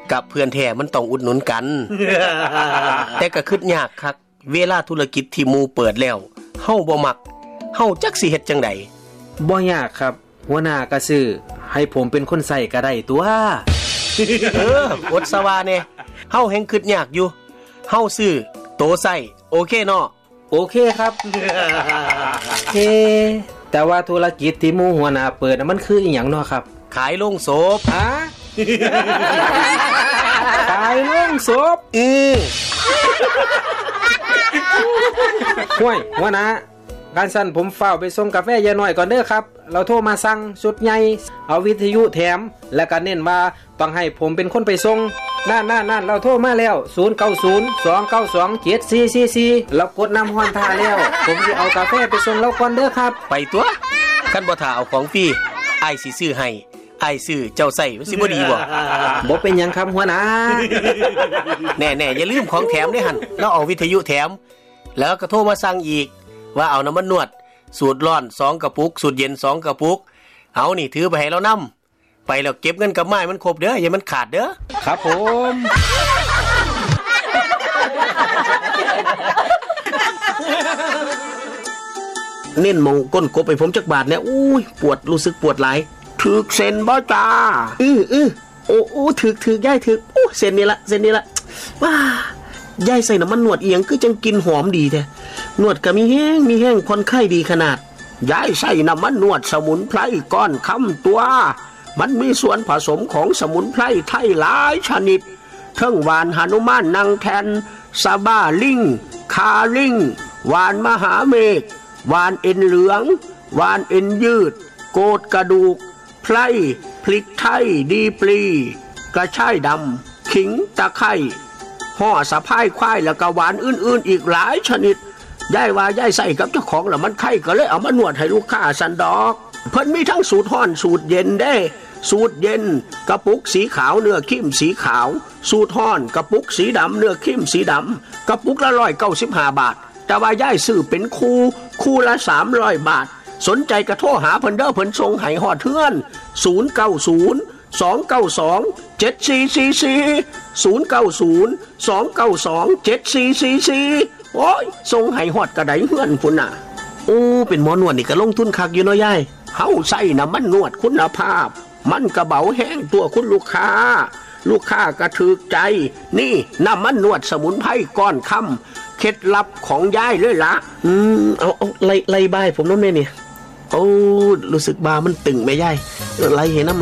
กับเพื่อนแท้มันต้องอุดหนุนกัน แต่ก็คิดยากคักเวลาธุรกิจที่หมู่เปิดแล้วเฮาบ่มักเฮาจักสิเฮ็ดจังได๋บ่ยากครับหัวหน้าก็ซื้อให้ผมเป็นคนใส่ก็ได้ตัวอดสวาแน่เฮาแฮงคิดยากอยู่เฮาซื้อโตใส่โอเคเนาะโอเคครับ แต่ว่าธุรกิจที่หมู่หัวหน้าเปิดมันคืออีหยังเนาะครับขายโรงศพฮะ ขายโรงศพห่วยหัวหน้าการสั่นผมเฝ้าไปส่งกาแฟยายน้อยก่อนเด้อครับเราโทรมาสั่งชุดใหญ่เอาวิทยุแถมและก็เน้นว่าต้องให้ผมเป็นคนไปส่งนั่นเราโทรมาแล้ว0902927444เรากดน้ำฮ้อนท่าแล้วผมสิเอากาแฟไปส่งเราก่อนเด้อครับไปตัวคันบ่ท่าเอาของฟรีอ้ายสิซื้อให้อ้ายซื้อเจ้าใส่มันสิบ่ดีบ่เป็นหยังครับหัวหน้าแน่ๆอย่าลืมของแถมเด้อหั่นเราเอาวิทยุแถมแล้วก็โทรมาสั่งอีกว่าเอาน้ำมันนวดสูตรร้อน2กระปุกสูตรเย็น2กระปุกเอานี่ถือไปให้เรานำไปแล้วเก็บเงินกับไม้มันครบเด้ออย่ามันขาดเด้อครับผมเน้นมองก้นกบไปผมจักบาทเนี่ยอุ้ยปวดรู้สึกปวดหลายถึกเส้นบ่จ้าโอ้ถึกย่ายถึกโอ้เส้นนี้ละว้ายายใส่น้ำมันนวดเอียงคือจังกินหอมดีแท้นวดก็มีแห้งคนไข้ดีขนาดยายใส่น้ำมันนวดสมุนไพรก้อนคำตัวมันมีส่วนผสมของสมุนไพรไทยหลายชนิดทั้งหวานหนุมานนางแทนซาบ้าลิงคาลิงหวานมหาเมฆหวานเอ็นเหลืองหวานเอ็นยืดโกดกระดูกไพรพริกไทยดีปลีกระชายดำขิงตะไคร้ห่อสะพายควายแล้วก็หวานอื่นๆอีกหลายชนิดยายว่ายายใส่กับเจ้าของแล้วมันไข้ก็เลยเอามานวดให้ลูกค้าสันดอกเพิ่นมีทั้งสูตรร้อนสูตรเย็นได้สูตรเย็นกระปุกสีขาวเนื้อเข้มสีขาวสูตรร้อนกระปุกสีดำเนื้อเข้มสีดำกระปุกละ195 บาทแต่ว่ายายซื้อเป็นคู่ละ300 บาทสนใจก็โทรหาเพิ่นเด้อเพิ่นส่งให้ฮอดเทือน0902927444 โอ้ยส่งให้ฮอดกระไดเฮือนพุ่นน่ะโอ้เป็นหมอนวดนี่ก็ลงทุนคักอยู่เนาะยายเฮาใส่น้ำมันนวดคุณภาพมันกระเบาแห้งตัวคุณลูกค้าก็ถูกใจนี่น้ำมันนวดสมุนไพรก้อนค่ำเคล็ดลับของยายเลยล่ะเอาไล่บ้ายผมน้ำแม่นี่โอ้รู้สึกบามันตึงแม่ยายไล่เห็นน้ำ